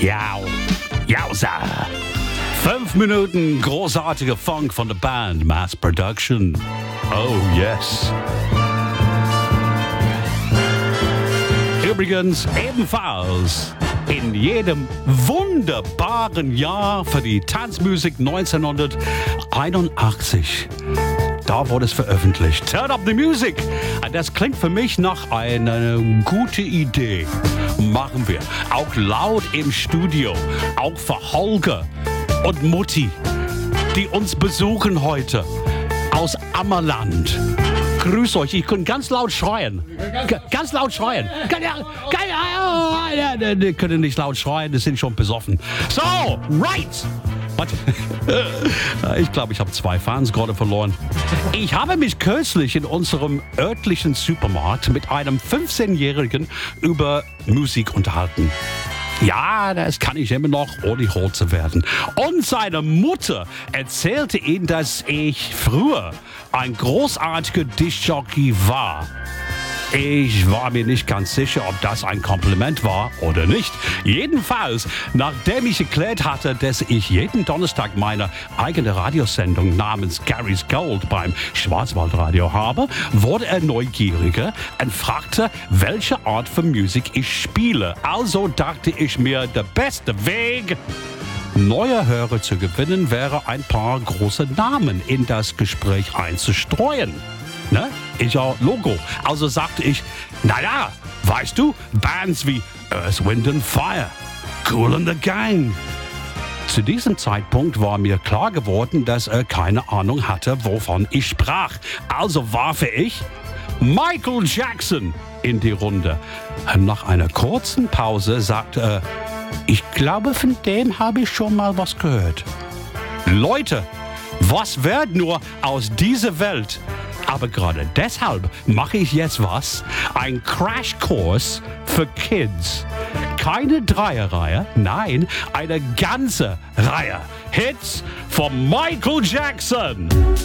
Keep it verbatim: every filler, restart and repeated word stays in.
Ja, jausa. Fünf Minuten großartiger Funk von der Band Mass Production. Oh yes. Übrigens ebenfalls in jedem wunderbaren Jahr für die Tanzmusik neunzehnhunderteinundachtzig. Da wurde es veröffentlicht. Turn up the music. Das klingt für mich nach einer guten Idee. Machen wir. Auch laut im Studio. Auch für Holger und Mutti, die uns besuchen heute aus Ammerland. Grüß euch, ich kann ganz laut schreien. G- ganz laut schreien. Die können nicht laut schreien, die sind schon besoffen. So, right. Ich glaube, ich habe zwei Fans gerade verloren. Ich habe mich kürzlich in unserem örtlichen Supermarkt mit einem fünfzehnjährigen über Musik unterhalten. Ja, das kann ich immer noch, ohne rot zu werden. Und seine Mutter erzählte ihm, dass ich früher ein großartiger Diskjockey war. Ich war mir nicht ganz sicher, ob das ein Kompliment war oder nicht. Jedenfalls, nachdem ich erklärt hatte, dass ich jeden Donnerstag meine eigene Radiosendung namens Gary's Gold beim Schwarzwaldradio habe, wurde er neugieriger und fragte, welche Art von Musik ich spiele. Also dachte ich mir, der beste Weg, neue Hörer zu gewinnen, wäre ein paar große Namen in das Gespräch einzustreuen. Ne? Ist ja Logo. Also sagte ich, naja, weißt du, Bands wie Earth, Wind and Fire, Kool and the Gang. Zu diesem Zeitpunkt war mir klar geworden, dass er keine Ahnung hatte, wovon ich sprach. Also warf ich Michael Jackson in die Runde. Nach einer kurzen Pause sagte er, ich glaube, von dem habe ich schon mal was gehört. Leute, was wird nur aus dieser Welt? Aber gerade deshalb mache ich jetzt was. Ein Crashkurs für Kids. Keine Dreierreihe, nein, eine ganze Reihe Hits von Michael Jackson.